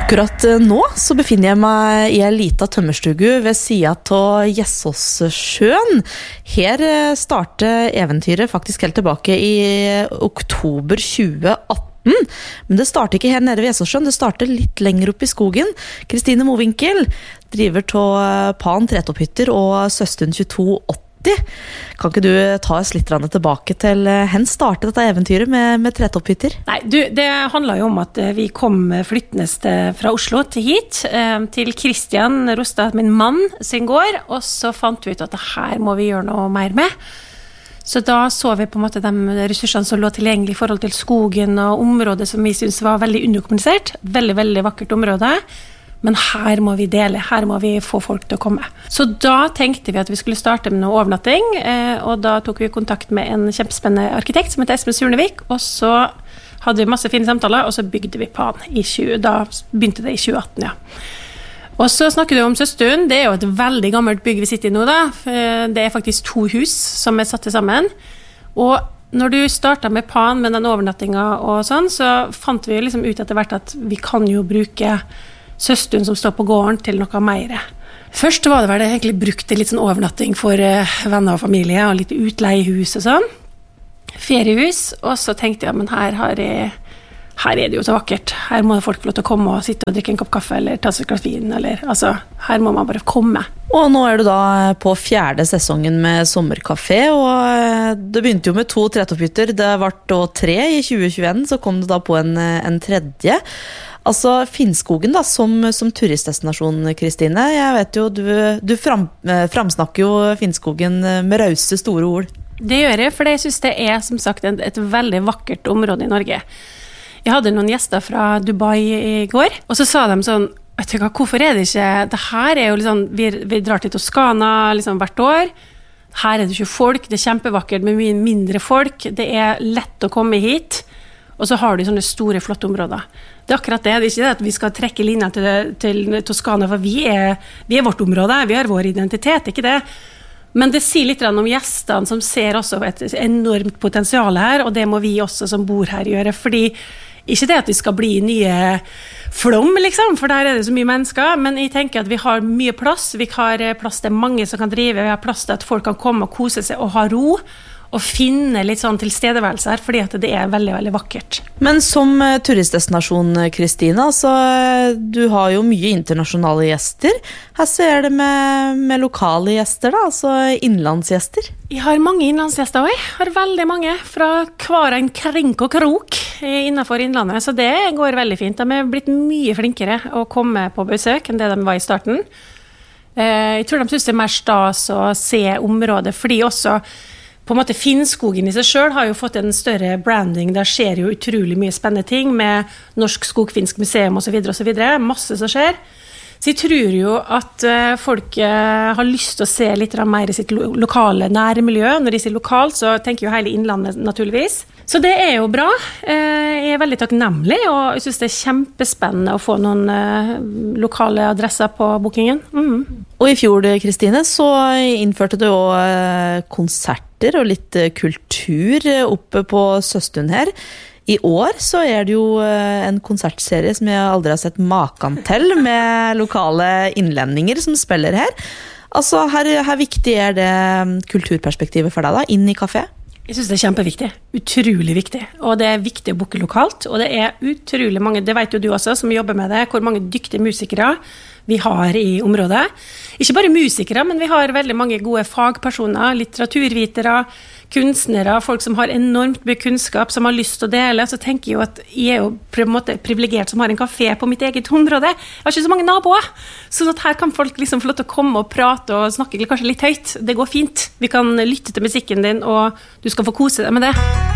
Akkurat nå så befinner jeg meg i en liten tømmerstugu ved siden av Gjessåssjøen. Her startet eventyret faktisk helt tilbake i oktober 2018. Men det startet ikke her nede ved Gjessåssjøen, det startet litt lenger opp i skogen. Kristine Mowinckel driver av Pan Tretopphytter og Søstund 2280. Kan ikke du ta oss litt tilbake til hen startet dette eventyret med Tretopphytter? Nei, det handler jo om at vi kom flyttende fra Oslo til hit, til Kristian Rostad, min mann, sin gård, og så fant vi ut at det her må vi gjøre noe mer med. Så da så vi på en måte de ressursene som lå tilgjengelig i forhold til skogen og området som vi synes var veldig underkommunisert. Veldig, veldig vakkert område. Men her må vi dele, her må vi få folk til å komme. Så da tenkte vi at vi skulle starte med noe overnatting, og da tok vi kontakt med en kjempespennende arkitekt som heter Espen Surnevik, og så hadde vi masse fine samtaler, og så bygde vi Pan da begynte det i 2018, ja. Og så snakker du om Søstund, det er jo et veldig gammelt bygg vi sitter i nå da. Det er faktisk 2 hus som er satt sammen, og når du startet med Pan med den overnattingen og sånn, så fant vi liksom ut etter hvert at vi kan jo bruke Søstund som står på gården til noe mer. Først var det vel egentlig brukt litt sånn overnatting for venner og familie, og litt utleiehus og sånn. Feriehus, og så tenkte jeg, men her er det jo så vakkert. Her må folk få lov til å komme og sitte og drikke en kopp kaffe, eller ta seg et glass vin, eller, altså, her må man bare komme. Og nå er du da på 4. sesongen med sommerkafé, og det begynte jo med 2 Tretopphytter, det var da 3 i 2021, så kom det da på en tredje. Altså Finnskogen da, som turistdestinasjon, Kristine. Jeg vet jo, du framsnakker jo Finnskogen med rause store ord. Det gjør jeg, for jeg synes det er som sagt et veldig vakkert område i Norge. Jeg hadde noen gjester fra Dubai i går, og så sa de sånn, vet du hva, hvorfor er det ikke, det her er jo liksom, vi drar til Toskana liksom hvert år, her er det ikke folk, det er kjempevakkert med mye mindre folk, det er lett å komme hit, og så har du sånne store, flotte områder. Det er akkurat det, det er ikke det at vi skal trekke linjen til Toskana, for vi er vårt område, vi har vår identitet, ikke det. Men det sier litt om gjestene som ser også et enormt potensial her, og det må vi også som bor her gjøre, fordi ikke det at vi skal bli nye Flom, liksom, for der er det så mye mennesker, men jeg tenker at vi har mye plass, vi har plass til mange som kan drive, vi har plass til at folk kan komme og kose seg og ha ro, og finne litt sånn tilstedeværelse her, fordi at det er veldig, veldig vakkert. Men som turistdestinasjon, Kristine, altså, du har jo mye internasjonale gjester. Her ser det med lokale gjester da, altså innlandsgjester. Jeg har mange innlandsgjester også. Jeg har veldig mange fra hver en krink og krok innenfor innlandet, så det går veldig fint. De er blitt mye flinkere å komme på besøk enn det de var i starten. Jeg tror de synes det er mer stas å se området, fordi også på en måte Finnskogen i seg selv har jo fått en større branding, der skjer jo utrolig mye spennende ting med Norsk Skogfinsk Museum og så videre, masse som skjer. Så jeg tror jo at folk har lyst til å se litt mer i sitt lokale nærmiljø. Når de sier lokalt, så tenker jo hele innlandet naturligvis. Så det er jo bra. Jeg er veldig takknemlig, og jeg synes det er kjempespennende å få noen lokale adresser på bookingen. Og i fjor, Kristine, så innførte du også konserter og litt kultur oppe på Søstund her. I år så er det jo en konsertserie som jeg aldri har sett maken til, med lokale innlendinger som spiller her. Altså, her viktig er det kulturperspektivet for deg da, inn i kafé? Jeg synes det er kjempeviktig, utrolig viktig, og det er viktig å booke lokalt, og det er utrolig mange, det vet jo du også som jobber med det, hvor mange dyktige musikere vi har i området. Ikke bare musikere, men vi har veldig mange gode fagpersoner, litteraturvitere, kunstnere, folk som har enormt mye kunnskap, som har lyst til å dele. Så tenker jeg jo at jeg er jo på en måte privilegert som har en kafé på mitt eget område. Jeg har ikke så mange naboer, så at her kan folk liksom få lov til å komme og prate og snakke kanskje litt høyt. Det går fint. Vi kan lytte til musikken din, og du skal få kose deg med det.